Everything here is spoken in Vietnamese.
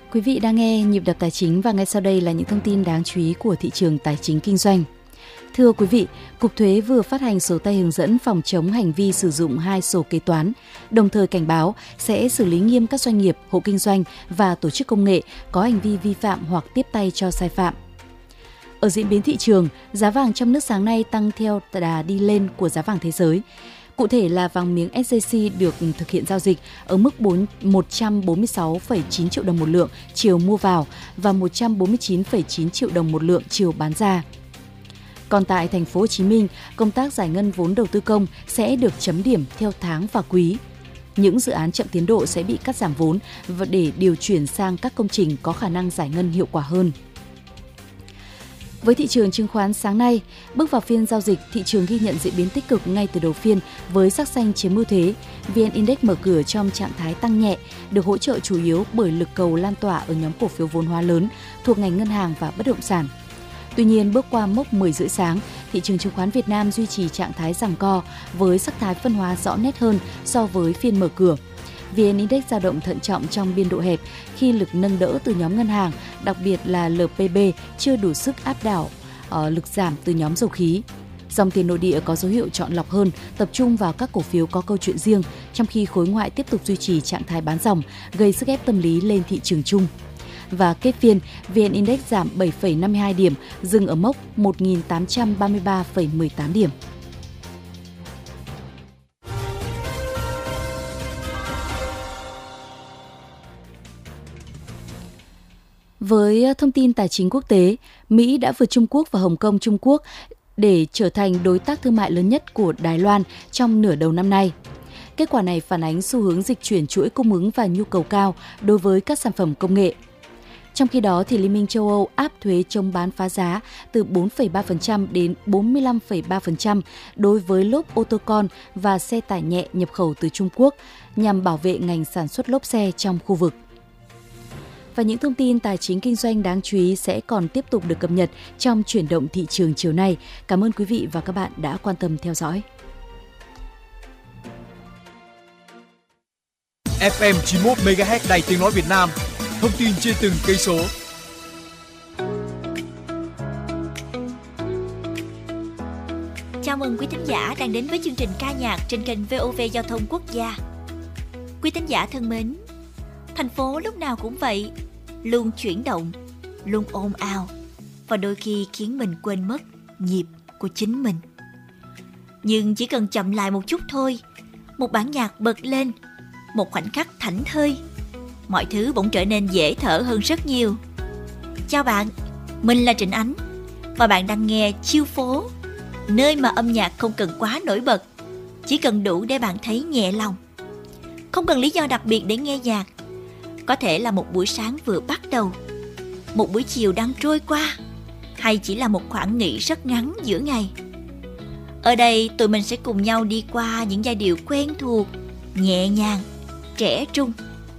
Quý vị đang nghe Nhịp đập tài chính và ngay sau đây là những thông tin đáng chú ý của thị trường tài chính kinh doanh. Thưa quý vị, Cục Thuế vừa phát hành sổ tay hướng dẫn phòng chống hành vi sử dụng hai sổ kế toán, đồng thời cảnh báo sẽ xử lý nghiêm các doanh nghiệp, hộ kinh doanh và tổ chức công nghệ có hành vi vi phạm hoặc tiếp tay cho sai phạm. Ở diễn biến thị trường, giá vàng trong nước sáng nay tăng theo đà đi lên của giá vàng thế giới. Cụ thể là vàng miếng SJC được thực hiện giao dịch ở mức 146,9 triệu đồng một lượng chiều mua vào và 149,9 triệu đồng một lượng chiều bán ra. Còn tại thành phố Hồ Chí Minh, công tác giải ngân vốn đầu tư công sẽ được chấm điểm theo tháng và quý. Những dự án chậm tiến độ sẽ bị cắt giảm vốn và để điều chuyển sang các công trình có khả năng giải ngân hiệu quả hơn. Với thị trường chứng khoán sáng nay, bước vào phiên giao dịch, thị trường ghi nhận diễn biến tích cực ngay từ đầu phiên với sắc xanh chiếm ưu thế. VN Index mở cửa trong trạng thái tăng nhẹ, được hỗ trợ chủ yếu bởi lực cầu lan tỏa ở nhóm cổ phiếu vốn hóa lớn thuộc ngành ngân hàng và bất động sản. Tuy nhiên, bước qua mốc 10 rưỡi sáng, thị trường chứng khoán Việt Nam duy trì trạng thái giằng co với sắc thái phân hóa rõ nét hơn so với phiên mở cửa. VN Index dao động thận trọng trong biên độ hẹp khi lực nâng đỡ từ nhóm ngân hàng, đặc biệt là LPB chưa đủ sức áp đảo lực giảm từ nhóm dầu khí. Dòng tiền nội địa có dấu hiệu chọn lọc hơn, tập trung vào các cổ phiếu có câu chuyện riêng, trong khi khối ngoại tiếp tục duy trì trạng thái bán dòng, gây sức ép tâm lý lên thị trường chung. Và kết phiên, VN Index giảm 7,52 điểm, dừng ở mốc 1.833,18 điểm. Với thông tin tài chính quốc tế, Mỹ đã vượt Trung Quốc và Hồng Kông Trung Quốc để trở thành đối tác thương mại lớn nhất của Đài Loan trong nửa đầu năm nay. Kết quả này phản ánh xu hướng dịch chuyển chuỗi cung ứng và nhu cầu cao đối với các sản phẩm công nghệ. Trong khi đó, thì Liên minh châu Âu áp thuế chống bán phá giá từ 4,3% đến 45,3% đối với lốp ô tô con và xe tải nhẹ nhập khẩu từ Trung Quốc nhằm bảo vệ ngành sản xuất lốp xe trong khu vực. Và những thông tin tài chính kinh doanh đáng chú ý sẽ còn tiếp tục được cập nhật trong chuyển động thị trường chiều nay. Cảm ơn quý vị và các bạn đã quan tâm theo dõi. FM 91 MHz Đài Tiếng nói Việt Nam. Thông tin trên từng cây số. Chào mừng quý thính giả đang đến với chương trình ca nhạc trên kênh VOV Giao thông Quốc gia. Quý thính giả thân mến, thành phố lúc nào cũng vậy, luôn chuyển động, luôn ồn ào và đôi khi khiến mình quên mất nhịp của chính mình. Nhưng chỉ cần chậm lại một chút thôi, một bản nhạc bật lên, một khoảnh khắc thảnh thơi, mọi thứ bỗng trở nên dễ thở hơn rất nhiều. Chào bạn, mình là Trịnh Ánh và bạn đang nghe Chiêu Phố, nơi mà âm nhạc không cần quá nổi bật, chỉ cần đủ để bạn thấy nhẹ lòng. Không cần lý do đặc biệt để nghe nhạc. Có thể là một buổi sáng vừa bắt đầu, một buổi chiều đang trôi qua, hay chỉ là một khoảng nghỉ rất ngắn giữa ngày. Ở đây tụi mình sẽ cùng nhau đi qua những giai điệu quen thuộc, nhẹ nhàng, trẻ trung